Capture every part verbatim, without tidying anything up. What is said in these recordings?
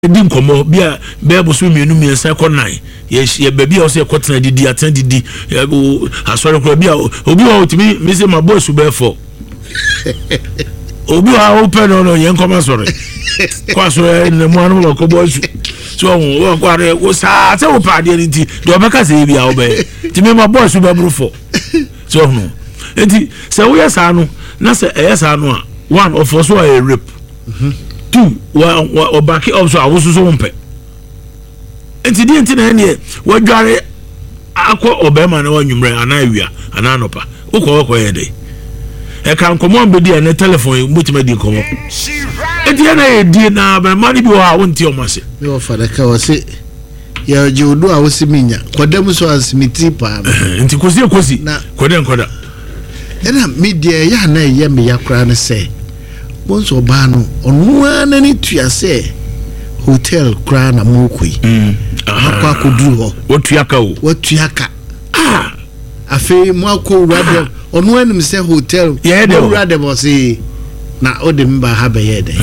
Din komo bia bebo so mienu miensa ko nine ye ye baby o se kwotena didi atan didi asore ko bia obi o timi mi se ma boss be for obi a open no yen koma sore kwa so ne mo anu ko boss so o ko are o sa se o pa de nti do be ka se bia o be timi ma boss be bru for so no enti se wo yesa no na se yesa no a one of us a rape mhm two wa wa back up so awusu so mpe enti di enti na ene wa dware akọ obema na wanwumre ana awia ana anopa ukọ ukọ ye dey e kan komo be di na telephone mutima di komo enti na e di na ba mani bi wa wonti o mase me o fada ka o se ya jodo a wosiminya kodam so asimiti pa enti kosi kosi kodem koda ena media ya na ye me yakra na se bonso ba no onu ana ni tuase hotel kra na mokui mm akwa koduru ho wotuaka o wotuaka ah afi mo akowura dem onu anim se hotel wura dem o se na odem ba ha be ye de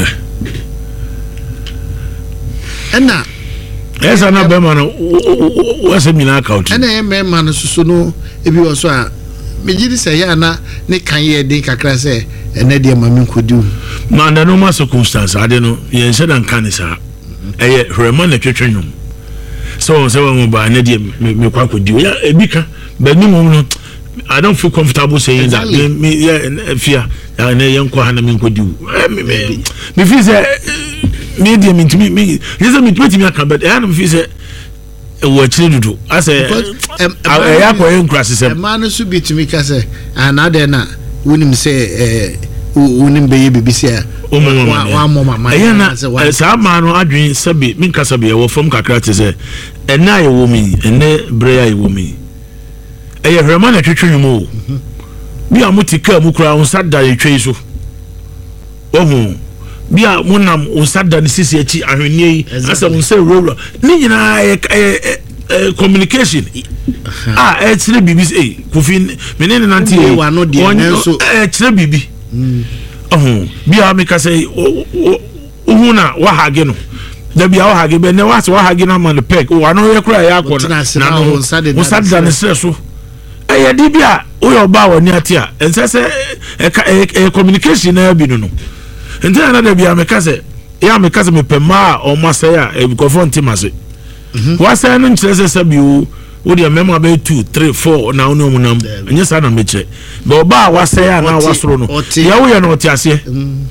ena esa na be ma no wase mina account ena e me ma no susu no ebi wo so a mejiri se ya na ne kan ye din kakra se ene de ma me nkodi ma na no ma circumstance ade no ye nse dan kan sa eye hwema na twetwenwum so so we ba na de me kwa kodi ya ebika ba ni mu no I don't feel comfortable saying exactly. that me yeah fear ya na ye nkwa na me nkodi me me me feel say me de me me me yes me me aka but I am feel say wo chire dudu ase ya kwa en krase sem e ma no so bitumi ka say anade na wonim say eh wonim be ye bibisia o wa mo mama e na sa ma no adwen sabi min ka sabi e wo from kakra te say ena ye wo mi ene breya ye wo mi e ye hwema na twetwenwum o bi amutika mu kura on sada ye twei so ohu bia munam usada ni sisi echi ahwenye asa unse roro ni nyina e communication ah e tire bibi eh kofi menene nanti e e tire bibi oh bia me ka say ohuna wa hage no da bia wa hage be ne wa se wa hage na man pek wa no ye kura ya akọ na no usada ni sire so e ye di bia o yo ba woni atia ensese e communication na bi no no enti na da bia me kase ya me kase me pema o masaya e bikofo ntimase wa say no nkyerese sabiu wo de memo ba two three four na ono mu nam enye sa na meche be oba wa say na wa soro no ya wo ye no tiase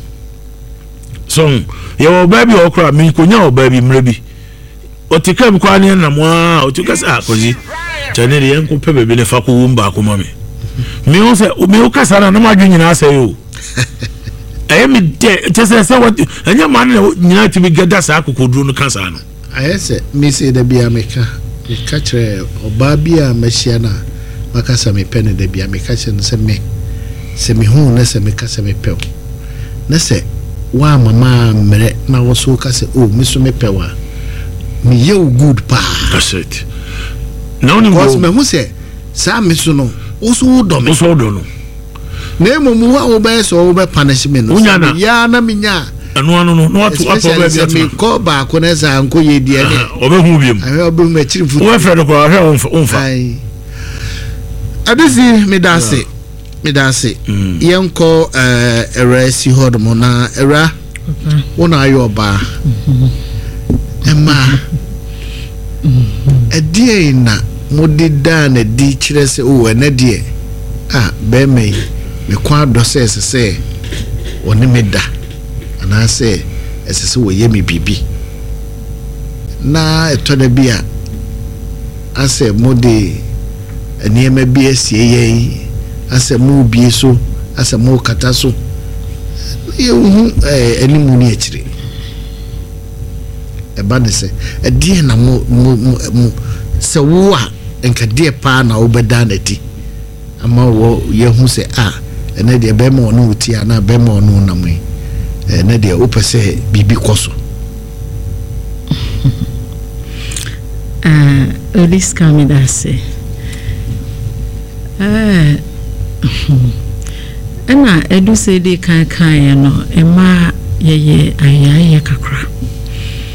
so ye wo ba bi okra me konya oba bi mrebi otika bi kwa ne na mo a otika sa akoji chane de yanko pe bebe ne fa ko wumba akoma me me o se me o kasa na na ma dwunyina say o I am dead. Just as I want, and your man, you to be get that sack could do no cancer. I said, Miss the Biamica, the catcher or Babia Messiana, Macassa me penny the Biamica and send me, send me home, Nessa me cassa me pel. Nessa, why mamma meret now was so cassa, oh, Mister Mepewa, me you good pa. That's it. No, no, me who say, Sam Missono, also don't also don't. Nemo mu wa obe so obe punishment no ya na minya anu anu no no to ato be me ko ba ko na za anko ye die ne obe hu biem ahe obe mu achiri fu wo fere ko ahe onfa onfa ai adisi me dase me dase yenko eh era si hodo na era wona ayo ba ema edie na modida na di kire se o na die ah be me me kwa do se se oni me da ana se esese wo ye me bibi na eto da bia ase mode eniema bi asie ye ase mu bi so ase mu kata so ye hu eh enimu ni akire e ba ne se e die na mo mo se wo a enka die pa na obeda na ti ama wo ye hu se ah ene de be mo no uti ana be mo no namwe ene de opese bibi koso ah odis kamidase eh ana edu se de kan kan no ema ye ye ayaye kakra